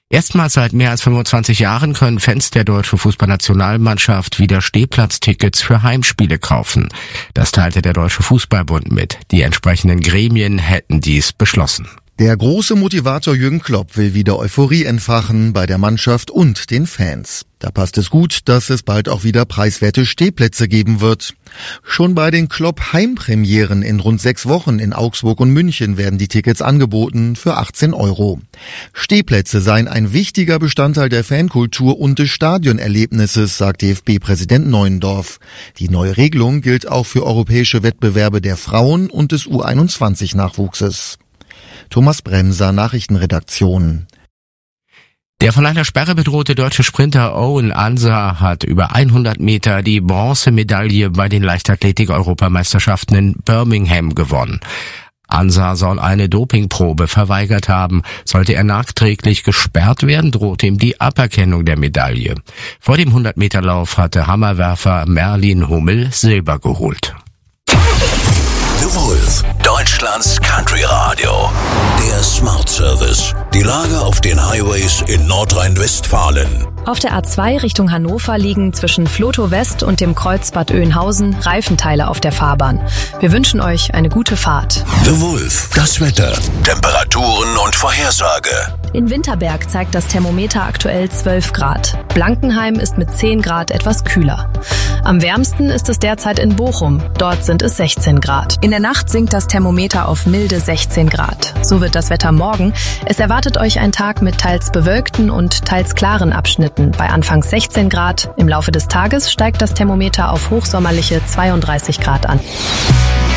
Erstmals seit mehr als 25 Jahren können Fans der deutschen Fußballnationalmannschaft wieder Stehplatztickets für Heimspiele kaufen. Das teilte der Deutsche Fußballbund mit. Die entsprechenden Gremien hätten dies beschlossen. Der große Motivator Jürgen Klopp will wieder Euphorie entfachen bei der Mannschaft und den Fans. Da passt es gut, dass es bald auch wieder preiswerte Stehplätze geben wird. Schon bei den Klopp-Heimpremieren in rund 6 Wochen in Augsburg und München werden die Tickets angeboten für 18 €. Stehplätze seien ein wichtiger Bestandteil der Fankultur und des Stadionerlebnisses, sagt DFB-Präsident Neuendorf. Die neue Regelung gilt auch für europäische Wettbewerbe der Frauen und des U21-Nachwuchses. Thomas Bremser, Nachrichtenredaktion. Der von einer Sperre bedrohte deutsche Sprinter Owen Ansah hat über 100 Meter die Bronzemedaille bei den Leichtathletik-Europameisterschaften in Birmingham gewonnen. Ansah soll eine Dopingprobe verweigert haben. Sollte er nachträglich gesperrt werden, drohte ihm die Aberkennung der Medaille. Vor dem 100-Meter-Lauf hatte Hammerwerfer Merlin Hummel Silber geholt. The Wolf, Deutschlands Country Radio. Der Smart Service. Die Lage auf den Highways in Nordrhein-Westfalen. Auf der A2 Richtung Hannover liegen zwischen Flotow West und dem Kreuz Bad Oeynhausen Reifenteile auf der Fahrbahn. Wir wünschen euch eine gute Fahrt. The Wolf, das Wetter, Temperaturen und Vorhersage. In Winterberg zeigt das Thermometer aktuell 12 Grad. Blankenheim ist mit 10 Grad etwas kühler. Am wärmsten ist es derzeit in Bochum. Dort sind es 16 Grad. In der Nacht sinkt das Thermometer auf milde 16 Grad. So wird das Wetter morgen. Es erwartet euch ein Tag mit teils bewölkten und teils klaren Abschnitten. Bei anfangs 16 Grad. Im Laufe des Tages steigt das Thermometer auf hochsommerliche 32 Grad an.